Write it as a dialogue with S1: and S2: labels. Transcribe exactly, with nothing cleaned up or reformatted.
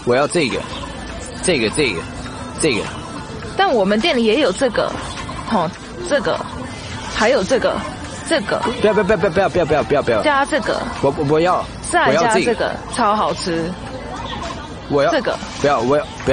S1: 我要这个，这个，这个，这个。
S2: 但我们店里也有这个，哦，这个，还有这个，这个。
S1: 不要不要不要不要不要不要不要不要。
S2: 加这个。
S1: 我我我要。
S2: 再加这个，超好吃。
S1: 我要
S2: 这个。
S1: 不要我要不要。